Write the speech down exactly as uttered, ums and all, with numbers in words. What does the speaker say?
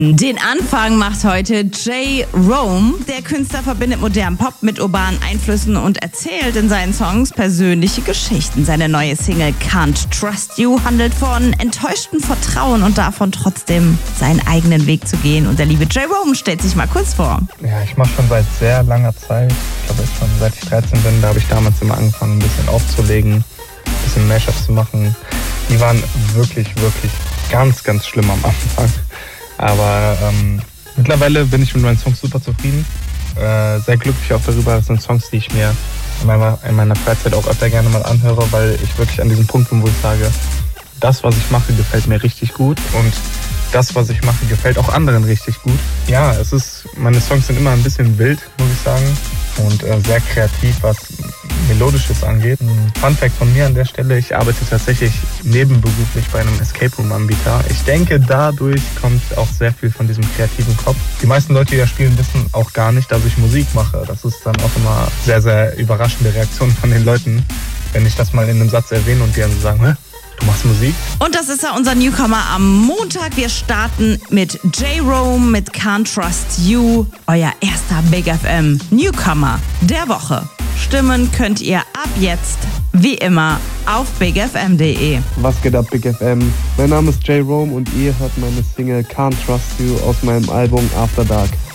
Den Anfang macht heute J. Rome. Der Künstler verbindet modernen Pop mit urbanen Einflüssen und erzählt in seinen Songs persönliche Geschichten. Seine neue Single Can't Trust You handelt von enttäuschtem Vertrauen und davon trotzdem seinen eigenen Weg zu gehen. Und der liebe J. Rome stellt sich mal kurz vor. Ja, ich mache schon seit sehr langer Zeit, ich glaube jetzt schon seit ich dreizehn bin, da habe ich damals immer angefangen, ein bisschen aufzulegen, ein bisschen Mashups zu machen. Die waren wirklich, wirklich ganz, ganz schlimm am Anfang. Aber ähm, mittlerweile bin ich mit meinen Songs super zufrieden. Äh, sehr glücklich auch darüber. Das sind Songs, die ich mir in meiner, in meiner Freizeit auch öfter gerne mal anhöre, weil ich wirklich an diesem Punkt bin, wo ich sage, das, was ich mache, gefällt mir richtig gut und das, was ich mache, gefällt auch anderen richtig gut. Ja, es ist, meine Songs sind immer ein bisschen wild, muss ich sagen, und äh, sehr kreativ, was Melodisches angeht. Ein Funfact von mir an der Stelle, ich arbeite tatsächlich nebenberuflich bei einem Escape Room Anbieter. Ich denke, dadurch kommt auch sehr viel von diesem kreativen Kopf. Die meisten Leute, die da spielen, wissen auch gar nicht, dass ich Musik mache. Das ist dann auch immer sehr, sehr überraschende Reaktion von den Leuten, wenn ich das mal in einem Satz erwähne und die dann so sagen, hä? Du machst Musik? Und das ist ja unser Newcomer am Montag. Wir starten mit J. Rome mit Can't Trust You, euer erster Big F M Newcomer der Woche. Stimmen könnt ihr ab jetzt, wie immer, auf big f m punkt d e. Was geht ab, Big F M? Mein Name ist J. Rome und ihr hört meine Single Can't Trust You aus meinem Album After Dark.